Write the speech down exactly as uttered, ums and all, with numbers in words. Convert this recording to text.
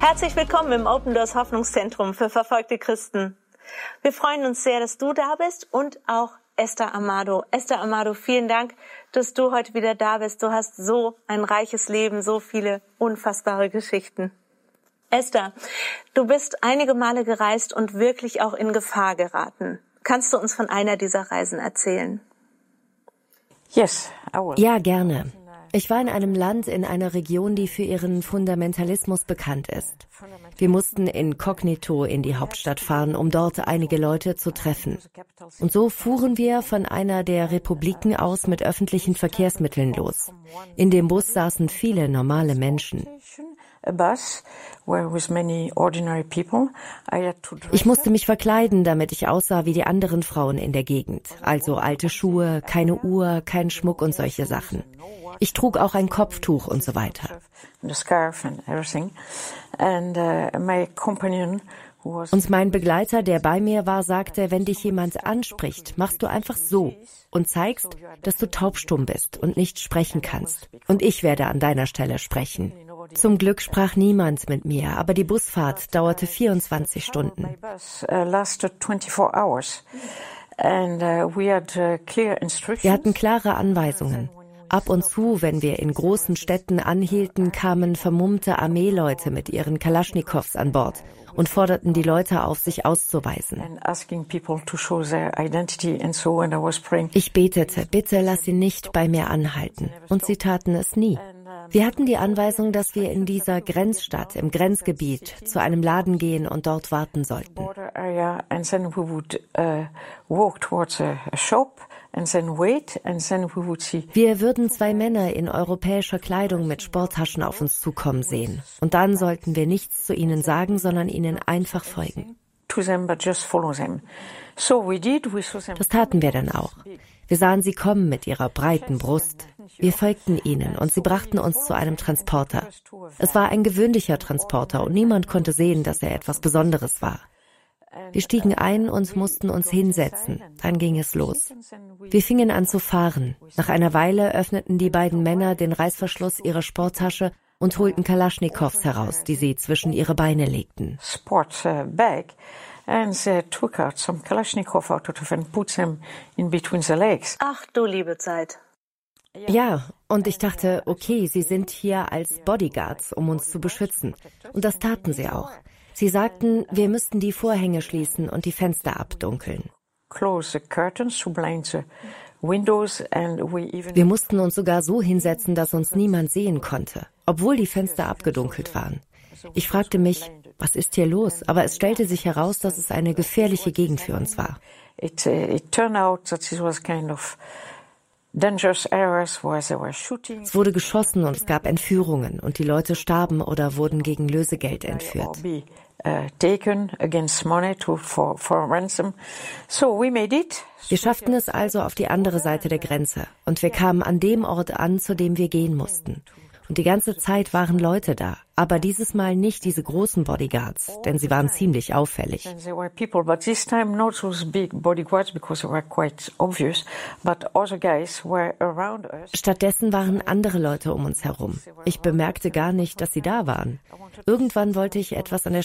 Herzlich willkommen im Open Doors Hoffnungszentrum für verfolgte Christen. Wir freuen uns sehr, dass du da bist und auch Esther Amado. Esther Amado, vielen Dank, dass du heute wieder da bist. Du hast so ein reiches Leben, so viele unfassbare Geschichten. Esther, du bist einige Male gereist und wirklich auch in Gefahr geraten. Kannst du uns von einer dieser Reisen erzählen? Yes, I will. Ja, gerne. Ich war in einem Land, in einer Region, die für ihren Fundamentalismus bekannt ist. Wir mussten inkognito in die Hauptstadt fahren, um dort einige Leute zu treffen. Und so fuhren wir von einer der Republiken aus mit öffentlichen Verkehrsmitteln los. In dem Bus saßen viele normale Menschen. Ich musste mich verkleiden, damit ich aussah wie die anderen Frauen in der Gegend. Also alte Schuhe, keine Uhr, kein Schmuck und solche Sachen. Ich trug auch ein Kopftuch und so weiter. Und mein Begleiter, der bei mir war, sagte, wenn dich jemand anspricht, machst du einfach so und zeigst, dass du taubstumm bist und nicht sprechen kannst. Und ich werde an deiner Stelle sprechen. Zum Glück sprach niemand mit mir, aber die Busfahrt dauerte vierundzwanzig Stunden. Wir hatten klare Anweisungen. Ab und zu, wenn wir in großen Städten anhielten, kamen vermummte Armeeleute mit ihren Kalaschnikows an Bord und forderten die Leute auf, sich auszuweisen. Ich betete, bitte lass sie nicht bei mir anhalten. Und sie taten es nie. Wir hatten die Anweisung, dass wir in dieser Grenzstadt, im Grenzgebiet, zu einem Laden gehen und dort warten sollten. Wir würden zwei Männer in europäischer Kleidung mit Sporttaschen auf uns zukommen sehen. Und dann sollten wir nichts zu ihnen sagen, sondern ihnen einfach folgen. Das taten wir dann auch. Wir sahen sie kommen mit ihrer breiten Brust. Wir folgten ihnen und sie brachten uns zu einem Transporter. Es war ein gewöhnlicher Transporter und niemand konnte sehen, dass er etwas Besonderes war. Wir stiegen ein und mussten uns hinsetzen. Dann ging es los. Wir fingen an zu fahren. Nach einer Weile öffneten die beiden Männer den Reißverschluss ihrer Sporttasche und holten Kalaschnikows heraus, die sie zwischen ihre Beine legten. Ach du liebe Zeit. Ja, und ich dachte, okay, sie sind hier als Bodyguards, um uns zu beschützen. Und das taten sie auch. Sie sagten, wir müssten die Vorhänge schließen und die Fenster abdunkeln. Wir mussten uns sogar so hinsetzen, dass uns niemand sehen konnte, obwohl die Fenster abgedunkelt waren. Ich fragte mich, was ist hier los? Aber es stellte sich heraus, dass es eine gefährliche Gegend für uns war. It, uh, it turned out that it was kind of dangerous areas where they were shooting. Es wurde geschossen und es gab Entführungen und die Leute starben oder wurden gegen Lösegeld entführt. Wir schafften es also auf die andere Seite der Grenze und wir kamen an dem Ort an, zu dem wir gehen mussten. Und die ganze Zeit waren Leute da, aber dieses Mal nicht diese großen Bodyguards, denn sie waren ziemlich auffällig. Stattdessen waren andere Leute um uns herum. Ich bemerkte gar nicht, dass sie da waren. Irgendwann wollte ich etwas an der